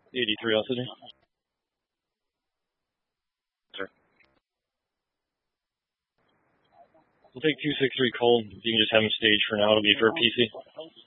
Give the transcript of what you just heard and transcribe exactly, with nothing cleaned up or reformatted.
eighty-three City. Sir. We'll take two six three Cole. If you can just have him stage for now, it'll be for P C.